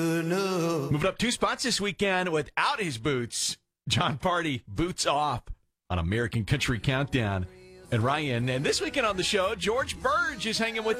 Moving up 2 spots this weekend without his boots. John Party, Boots Off on American Country Countdown. And Ryan, and this weekend on the show, George Burge is hanging with